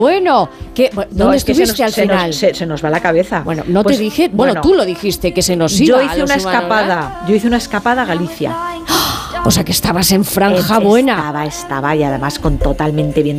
Bueno, ¿dónde estuviste al final? Se nos va la cabeza. Bueno, no pues, te dije, bueno, tú lo dijiste, que se nos iba. Yo hice una escapada a Galicia. O sea que estabas en franja buena. Estaba y además con totalmente bien